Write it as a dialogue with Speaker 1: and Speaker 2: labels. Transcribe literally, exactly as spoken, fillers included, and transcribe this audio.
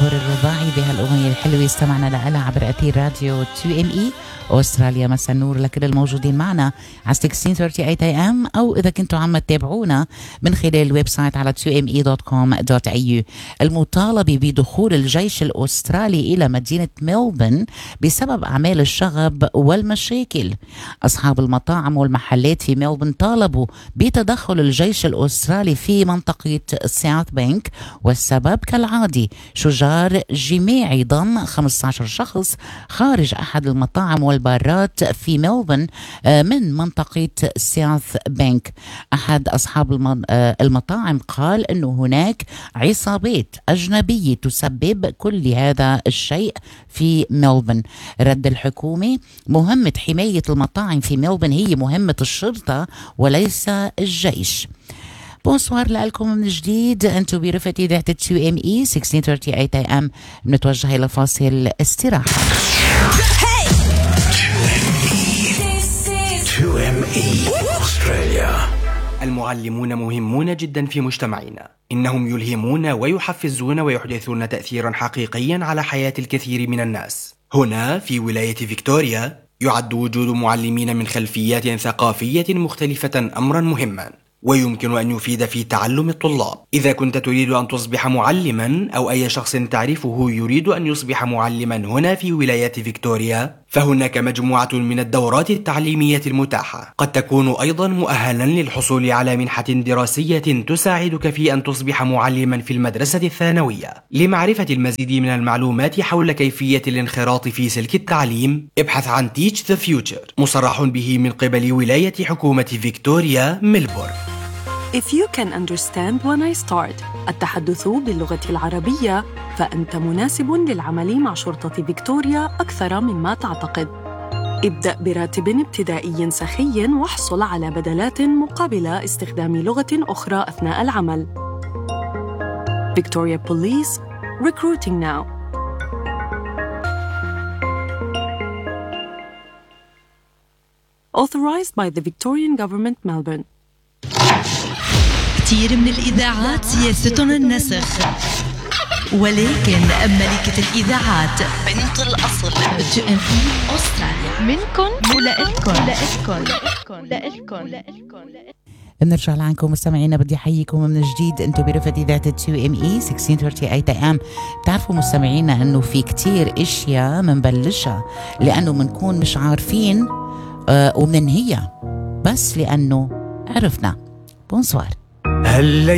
Speaker 1: الدور الرباعي بهالأغنية الحلوة استمعنا لها عبر أثير راديو تو إم إي أستراليا. مساء النور لكل الموجودين معنا على ستة عشر ثلاثين وثمانين إيه إم، أو إذا كنتوا عم تتابعونا من خلال الويب سايت على تو إم إي دوت كوم دوت إيه يو. المطالبة بدخول الجيش الأسترالي إلى مدينة ملبورن بسبب أعمال الشغب والمشاكل. أصحاب المطاعم والمحلات في ملبورن طالبوا بتدخل الجيش الأسترالي في منطقة ساوث بانك، والسبب كالعادي شجار جماعي ضم خمسة عشر شخص خارج أحد المطاعم والبارات في ملبورن من منطقة ساوث بانك. أحد أصحاب المطاعم قال أنه هناك عصابات أجنبية تسبب كل هذا الشيء في ملبورن. رد الحكومة: مهمة حماية المطاعم في ملبورن هي مهمة الشرطة وليس الجيش. بونسوار لكم من جديد، انتم برفقة إذاعة تو إم إي ستة عشر ثلاثين وثمانين إيه إم. بنتوجه إلى فاصل استراحة.
Speaker 2: تو إم إي أستراليا.
Speaker 3: المعلمون مهمون جدا في مجتمعنا، إنهم يلهمون ويحفزون ويحدثون تأثيرا حقيقيا على حياة الكثير من الناس. هنا في ولاية فيكتوريا يعد وجود معلمين من خلفيات ثقافية مختلفة أمرا مهما، ويمكن أن يفيد في تعلم الطلاب. إذا كنت تريد أن تصبح معلما، أو أي شخص تعرفه يريد أن يصبح معلما هنا في ولاية فيكتوريا، فهناك مجموعة من الدورات التعليمية المتاحة. قد تكون أيضا مؤهلا للحصول على منحة دراسية تساعدك في أن تصبح معلما في المدرسة الثانوية. لمعرفة المزيد من المعلومات حول كيفية الانخراط في سلك التعليم، ابحث عن Teach the Future، مصرح به من قبل ولاية حكومة فيكتوريا ميلبورن.
Speaker 4: If you can understand when I start التحدث باللغة العربية، فأنت مناسب للعمل مع شرطة فيكتوريا أكثر مما تعتقد. ابدأ براتب ابتدائي سخي واحصل على بدلات مقابل استخدام لغة أخرى أثناء العمل. Victoria Police, recruiting now. Authorized by the Victorian Government, Melbourne.
Speaker 5: كثير من الإذاعات سياستنا النسخ، ولكن ملكة الإذاعات بنت الأصل تو إم إي أستراليا، منكن ولإلكن لإلكن لإلكن لإلكن.
Speaker 1: بنرجع لعنكم مستمعينا، بدي أحييكم من جديد، انتم برفقة إذاعة تو إم إي ستة عشر ثلاثين وثمانين إيه إم. بتعرفوا مستمعينا انه في كتير اشياء منبلشها لانه منكون مش عارفين آه ومننهيها بس لانه عرفنا. بونسوار.
Speaker 2: هلا